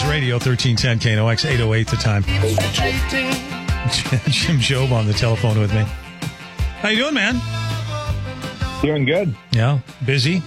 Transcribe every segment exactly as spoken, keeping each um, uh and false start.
News Radio, thirteen ten K N O X, eight oh eight the time. Jim Job on the telephone with me. How you doing, man? Doing good. Yeah. Busy?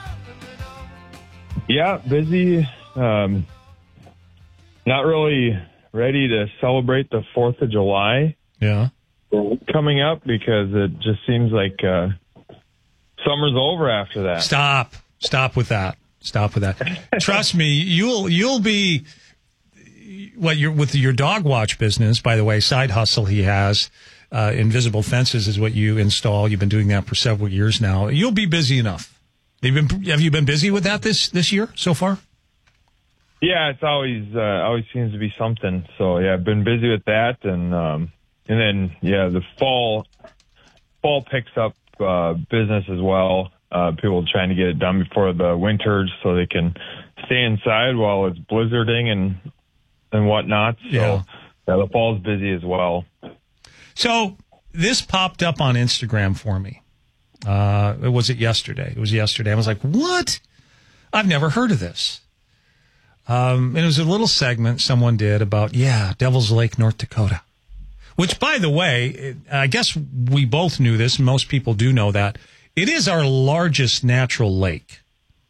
Yeah, busy. Um, not really ready to celebrate the fourth of July. Yeah. Coming up because it just seems like uh, summer's over after that. Stop. Stop with that. Stop with that. Trust me, you'll you'll be what you're with your dog watch business. By the way, side hustle he has. Uh, Invisible Fences is what you install. You've been doing that for several years now. You'll be busy enough. Have you been, have you been busy with that this this year so far? Yeah, it's always uh, always seems to be something. So yeah, I've been busy with that, and um, and then yeah, the fall fall picks up uh, business as well. Uh, people trying to get it done before the winters so they can stay inside while it's blizzarding and and whatnot. So Yeah. yeah, the fall's busy as well. So this popped up on Instagram for me. Uh, was it yesterday? It was yesterday. I was like, what? I've never heard of this. Um, and it was a little segment someone did about, yeah, Devil's Lake, North Dakota. Which, by the way, it, I guess we both knew this, and most people do know that. It is our largest natural lake.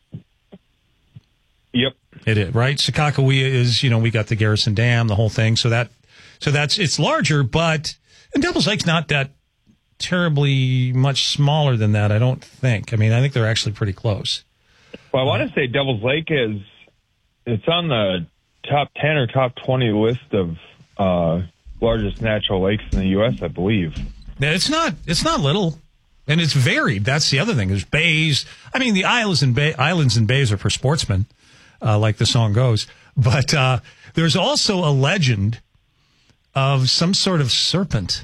Yep. It is, right? Sakakawea is, you know, we got the Garrison Dam, the whole thing. So that, so that's, it's larger, but, and Devil's Lake's not that terribly much smaller than that, I don't think. I mean, I think they're actually pretty close. Well, I want to say Devil's Lake is, it's on the top ten or top twenty list of uh, largest natural lakes in the U S, I believe. It's not, it's not little. And it's varied. That's the other thing. There's bays. I mean, the islands and, bay, islands and bays are for sportsmen, uh, like the song goes. But uh, there's also a legend of some sort of serpent.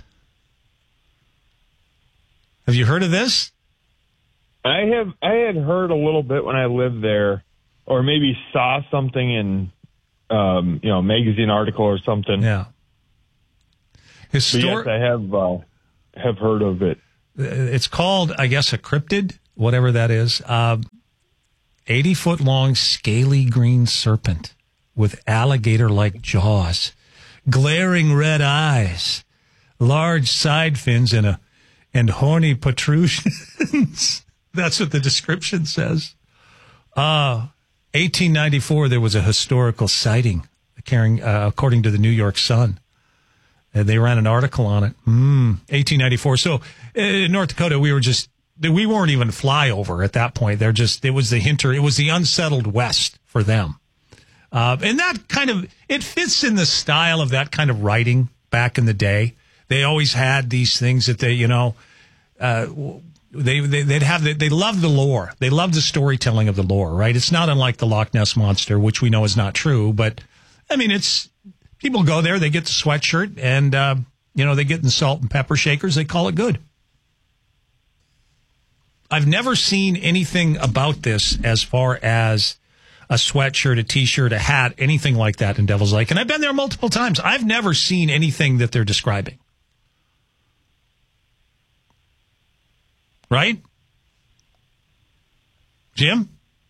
Have you heard of this? I have. I had heard a little bit when I lived there, or maybe saw something in, um, you know, a magazine article or something. Yeah. But Histor- yes, I have uh, have heard of it. It's called, I guess, a cryptid, whatever that is. Uh, eighty-foot-long, scaly green serpent with alligator-like jaws, glaring red eyes, large side fins, and a and horny protrusions. That's what the description says. Uh, eighteen ninety-four, there was a historical sighting, carrying, uh, according to the New York Sun. And they ran an article on it. Mm, eighteen ninety-four. So in North Dakota, we were just, we weren't even flyover at that point. They're just, it was the hinter, it was the unsettled West for them. Uh, and that kind of, it fits in the style of that kind of writing back in the day. They always had these things that they, you know, uh, they, they, they'd have, the, they loved the lore. They loved the storytelling of the lore, right? It's not unlike the Loch Ness Monster, which we know is not true, but I mean, it's, people go there, they get the sweatshirt, and, uh, you know, they get the salt and pepper shakers. They call it good. I've never seen anything about this as far as a sweatshirt, a T-shirt, a hat, anything like that in Devil's Lake. And I've been there multiple times. I've never seen anything that they're describing. Right? Jim?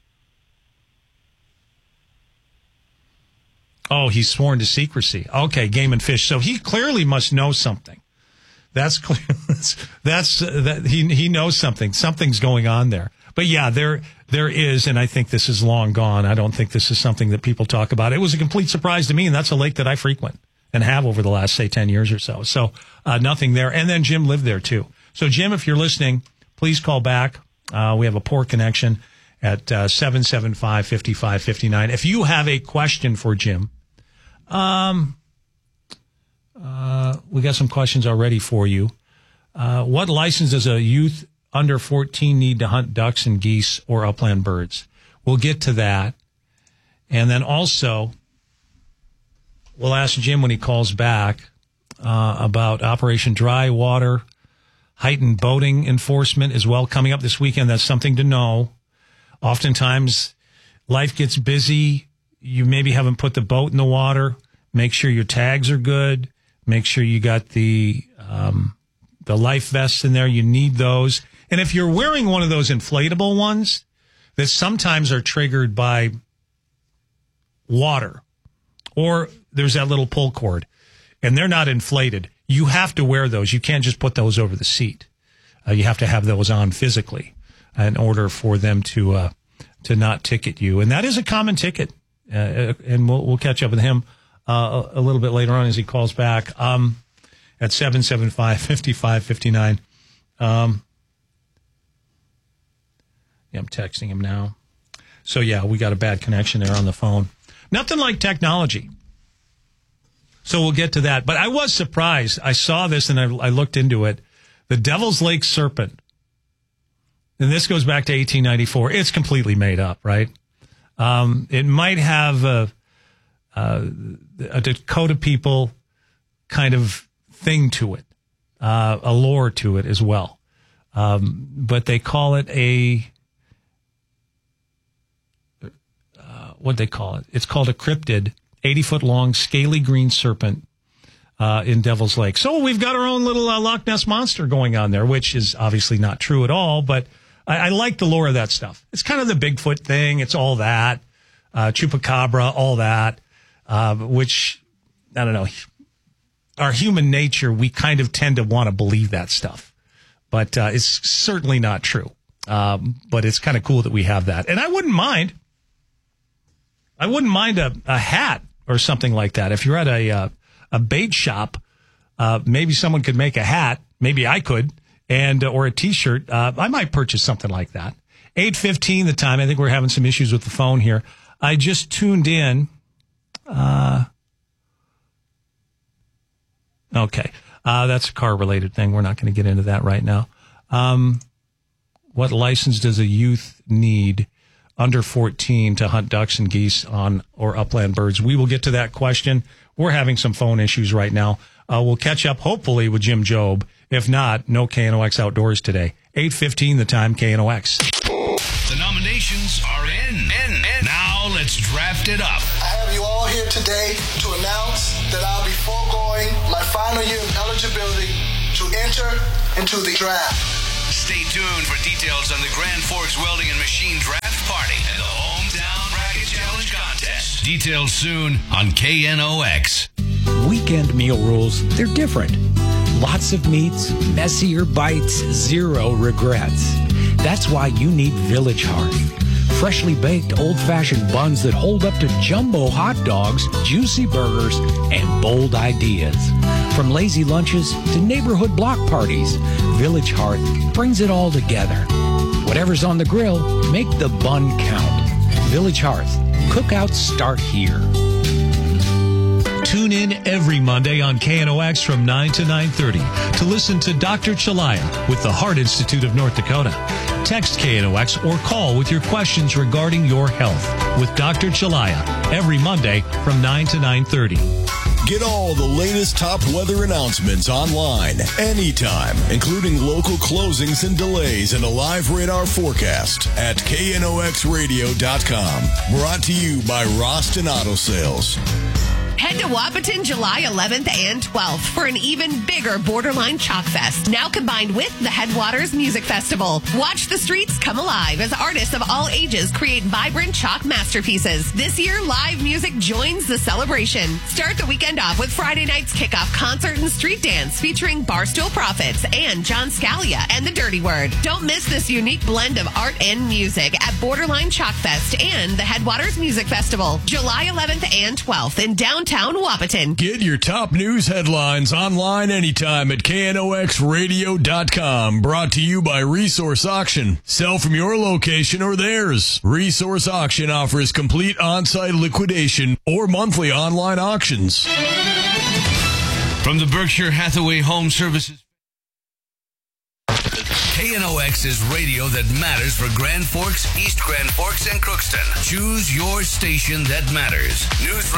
Oh, he's sworn to secrecy. Okay, Game and Fish. So he clearly must know something. That's clear. That's, that's uh, that he he knows something. Something's going on there. But yeah, there there is, and I think this is long gone. I don't think this is something that people talk about. It was a complete surprise to me, and that's a lake that I frequent and have over the last, say, ten years or so. So uh, nothing there. And then Jim lived there, too. So, Jim, if you're listening, please call back. Uh, we have a poor connection at uh, seven seven five, five five five nine. If you have a question for Jim, um, uh, we got some questions already for you. Uh, what license does a youth under fourteen need to hunt ducks and geese or upland birds? We'll get to that. And then also, we'll ask Jim when he calls back uh, about Operation Dry Water, heightened boating enforcement as well coming up this weekend. That's something to know. Oftentimes, life gets busy. You maybe haven't put the boat in the water. Make sure your tags are good. Make sure you got the um, the life vests in there. You need those. And if you're wearing one of those inflatable ones that sometimes are triggered by water, Or there's that little pull cord, and they're not inflated. You have to wear those. You can't just put those over the seat. Uh, you have to have those on physically in order for them to uh, to not ticket you. And that is a common ticket. Uh, and we'll, we'll catch up with him uh, a, a little bit later on as he calls back um, at seven seven five, five five five nine. Um, yeah, I'm texting him now. So, yeah, we got a bad connection there on the phone. Nothing like technology. So we'll get to that. But I was surprised. I saw this and I, I looked into it. The Devil's Lake Serpent. And this goes back to eighteen ninety-four. It's completely made up, right? Um, it might have a, a, a Dakota people kind of thing to it, uh, a lore to it as well. Um, but they call it a, uh, what'd they call it? It's called a cryptid, eighty foot long, scaly green serpent uh, in Devil's Lake. So we've got our own little uh, Loch Ness monster going on there, which is obviously not true at all, but I, I like the lore of that stuff. It's kind of the Bigfoot thing. It's all that, uh, Chupacabra, all that, uh, which, I don't know, our human nature, we kind of tend to want to believe that stuff. But uh, it's certainly not true. Um, but it's kind of cool that we have that. And I wouldn't mind. I wouldn't mind a, a hat or something like that. If you're at a uh, a bait shop, uh, maybe someone could make a hat. Maybe I could. And uh, or a T-shirt. Uh, I might purchase something like that. eight fifteen the time. I think we're having some issues with the phone here. I just tuned in. Uh, okay. Uh, that's a car-related thing. We're not going to get into that right now. Um, what license does a youth need under fourteen to hunt ducks and geese on or upland birds? We will get to that question. We're having some phone issues right now. Uh, we'll catch up, hopefully, with Jim Jobe. If not, no K N O X Outdoors today. eight fifteen the time, K N O X. The nominations are in. in, in. Now let's draft it up. I have you all here today to announce that I'll be foregoing my final year of eligibility to enter into the draft. Stay tuned for details on the Grand Forks Welding and Machine Draft Party and the Hometown Bracket Challenge Contest. Details soon on K N O X. Weekend meal rules, they're different. Lots of meats, messier bites, zero regrets. That's why you need Village Hearth. Freshly baked, old-fashioned buns that hold up to jumbo hot dogs, juicy burgers, and bold ideas. From lazy lunches to neighborhood block parties, Village Hearth brings it all together. Whatever's on the grill, make the bun count. Village Hearth. Cookouts start here. Tune in every Monday on K N O X from nine to nine thirty to listen to Doctor Chalaya with the Heart Institute of North Dakota. Text K N O X or call with your questions regarding your health with Doctor Chalaya every Monday from nine to nine thirty. Get all the latest top weather announcements online, anytime, including local closings and delays and a live radar forecast at K N O X radio dot com. Brought to you by Roston Auto Sales. Head to Wahpeton July eleventh and twelfth for an even bigger Borderline Chalk Fest, now combined with the Headwaters Music Festival. Watch the streets come alive as artists of all ages create vibrant chalk masterpieces. This year, live music joins the celebration. Start the weekend off with Friday night's kickoff concert and street dance featuring Barstool Prophets and John Scalia and the Dirty Word. Don't miss this unique blend of art and music at Borderline Chalk Fest and the Headwaters Music Festival, July eleventh and twelfth in downtown Wahpeton. Get your top news headlines online anytime at K N O X radio dot com. Brought to you by Resource Auction. Sell from your location or theirs. Resource Auction offers complete on-site liquidation or monthly online auctions. From the Berkshire Hathaway Home Services. K N O X is radio that matters for Grand Forks, East Grand Forks, and Crookston. Choose your station that matters. News